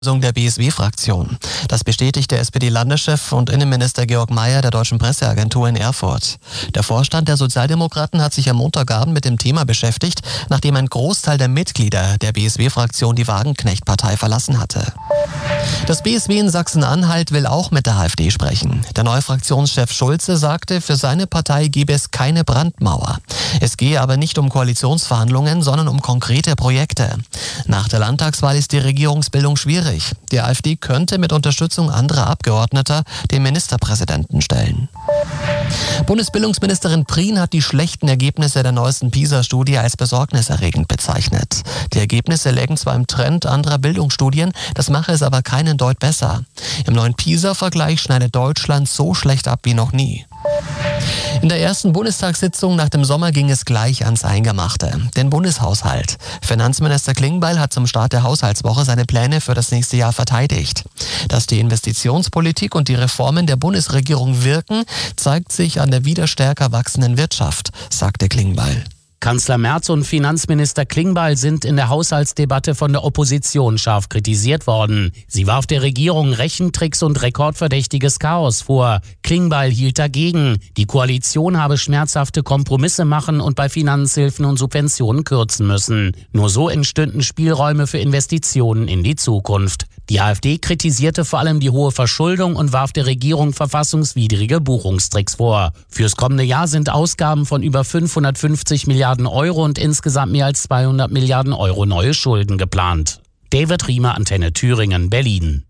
Der BSW-Fraktion. Das bestätigt der SPD-Landeschef und Innenminister Georg Mayer der Deutschen Presseagentur in Erfurt. Der Vorstand der Sozialdemokraten hat sich am Montagabend mit dem Thema beschäftigt, nachdem ein Großteil der Mitglieder der BSW-Fraktion die Wagenknecht-Partei verlassen hatte. Das BSW in Sachsen-Anhalt will auch mit der AfD sprechen. Der neue Fraktionschef Schulze sagte, für seine Partei gebe es keine Brandmauer. Es gehe aber nicht um Koalitionsverhandlungen, sondern um konkrete Projekte. Nach der Landtagswahl ist die Regierungsbildung schwierig. Die AfD könnte mit Unterstützung anderer Abgeordneter den Ministerpräsidenten stellen. Bundesbildungsministerin Prien hat die schlechten Ergebnisse der neuesten PISA-Studie als besorgniserregend bezeichnet. Die Ergebnisse lägen zwar im Trend anderer Bildungsstudien, das mache es aber keinen Deut besser. Im neuen PISA-Vergleich schneidet Deutschland so schlecht ab wie noch nie. In der ersten Bundestagssitzung nach dem Sommer ging es gleich ans Eingemachte, den Bundeshaushalt. Finanzminister Klingbeil hat zum Start der Haushaltswoche seine Pläne für das nächste Jahr verteidigt. Dass die Investitionspolitik und die Reformen der Bundesregierung wirken, zeigt sich an der wieder stärker wachsenden Wirtschaft, sagte Klingbeil. Kanzler Merz und Finanzminister Klingbeil sind in der Haushaltsdebatte von der Opposition scharf kritisiert worden. Sie warf der Regierung Rechentricks und rekordverdächtiges Chaos vor. Klingbeil hielt dagegen. Die Koalition habe schmerzhafte Kompromisse machen und bei Finanzhilfen und Subventionen kürzen müssen. Nur so entstünden Spielräume für Investitionen in die Zukunft. Die AfD kritisierte vor allem die hohe Verschuldung und warf der Regierung verfassungswidrige Buchungstricks vor. Fürs kommende Jahr sind Ausgaben von über 550 Milliarden Euro und insgesamt mehr als 200 Milliarden Euro neue Schulden geplant. David Riemer, Antenne Thüringen, Berlin.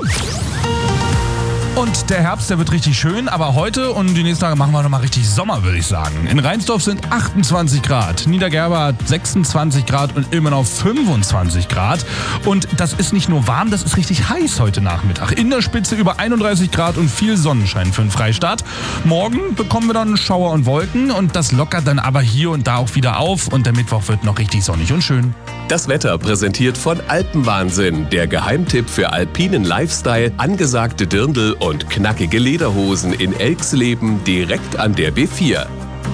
Und der Herbst, der wird richtig schön, aber heute und die nächsten Tage machen wir nochmal richtig Sommer, würde ich sagen. In Rheinsdorf sind 28 Grad, Niedergerber hat 26 Grad und Ilmenau 25 Grad. Und das ist nicht nur warm, das ist richtig heiß heute Nachmittag. In der Spitze über 31 Grad und viel Sonnenschein für den Freistaat. Morgen bekommen wir dann Schauer und Wolken und das lockert dann aber hier und da auch wieder auf und der Mittwoch wird noch richtig sonnig und schön. Das Wetter präsentiert von Alpenwahnsinn, der Geheimtipp für alpinen Lifestyle, angesagte Dirndl und knackige Lederhosen in Elxleben direkt an der B4.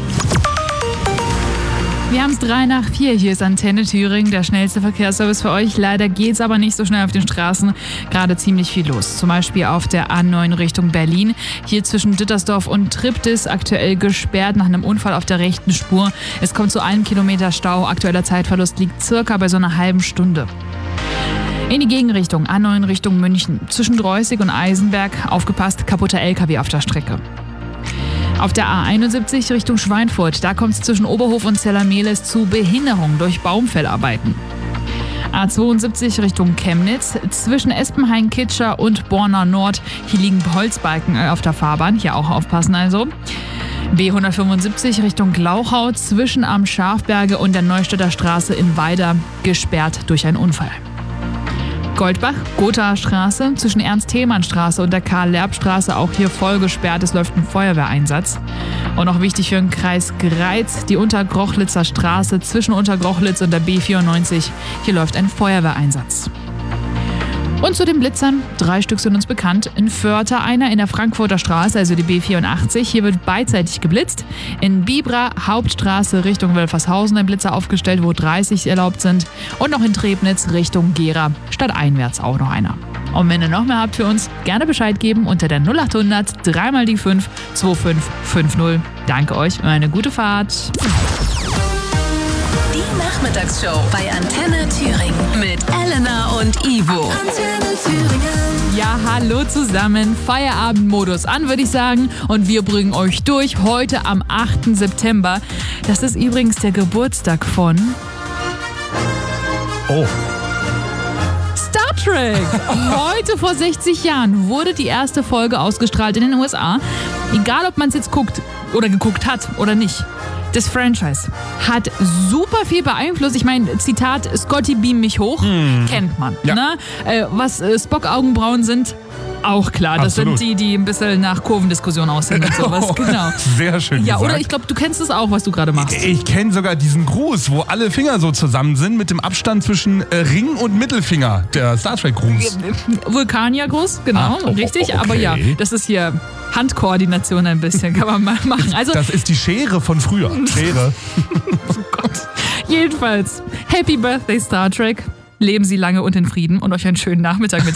Wir haben es 3:04, hier ist Antenne Thüringen, der schnellste Verkehrsservice für euch. Leider geht's aber nicht so schnell auf den Straßen, gerade ziemlich viel los. Zum Beispiel auf der A9 Richtung Berlin. Hier zwischen Dittersdorf und Triptis aktuell gesperrt nach einem Unfall auf der rechten Spur. Es kommt zu 1 Kilometer Stau, aktueller Zeitverlust liegt circa bei so einer halben Stunde. In die Gegenrichtung, A9 Richtung München. Zwischen Dreußig und Eisenberg, aufgepasst, kaputter LKW auf der Strecke. Auf der A71 Richtung Schweinfurt, da kommt es zwischen Oberhof und Zellermehlis zu Behinderung durch Baumfellarbeiten. A72 Richtung Chemnitz, zwischen Espenhain-Kitscher und Borna Nord, hier liegen Holzbalken auf der Fahrbahn, hier auch aufpassen also. B175 Richtung Glauchau, zwischen am Schafberge und der Neustädter Straße in Weida, gesperrt durch einen Unfall. Goldbach, Gothaer Straße, zwischen Ernst-Thälmann-Straße und der Karl-Lerb-Straße auch hier voll gesperrt. Es läuft ein Feuerwehreinsatz. Und noch wichtig für den Kreis Greiz, die Untergrochlitzer Straße zwischen Untergrochlitz und der B94. Hier läuft ein Feuerwehreinsatz. Und zu den Blitzern, 3 Stück sind uns bekannt. In Vörter einer in der Frankfurter Straße, also die B84. Hier wird beidseitig geblitzt. In Bibra, Hauptstraße Richtung Wölfershausen ein Blitzer aufgestellt, wo 30 erlaubt sind. Und noch in Trebnitz Richtung Gera, stadteinwärts auch noch einer. Und wenn ihr noch mehr habt für uns, gerne Bescheid geben unter der 0800 3 die 5 2550. Danke euch und eine gute Fahrt. Die Nachmittagsshow bei Antenne Thüringen mit Elena und Ivo. Antenne Thüringen. Ja, hallo zusammen. Feierabendmodus an, würde ich sagen. Und wir bringen euch durch heute am 8. September. Das ist übrigens der Geburtstag von... Oh. Star Trek. Heute vor 60 Jahren wurde die erste Folge ausgestrahlt in den USA. Egal, ob man es jetzt guckt oder geguckt hat oder nicht. Das Franchise hat super viel beeinflusst. Ich meine, Zitat, Scotty beam mich hoch, kennt man. Ja. Ne? Was Spock-Augenbrauen sind, auch klar. Das Absolut. sind die ein bisschen nach Kurvendiskussion aussehen und sowas. Genau. Sehr schön Ja, gesagt. Oder ich glaube, du kennst es auch, was du gerade machst. Ich kenne sogar diesen Gruß, wo alle Finger so zusammen sind mit dem Abstand zwischen Ring und Mittelfinger. Der Star Trek-Gruß. Vulkaniergruß, genau, richtig. okay. Aber ja, das ist hier Handkoordination ein bisschen, kann man mal machen. Also, Das ist die Schere von früher. Schere. oh Gott. Jedenfalls, Happy Birthday Star Trek. Leben Sie lange und in Frieden und euch einen schönen Nachmittag mit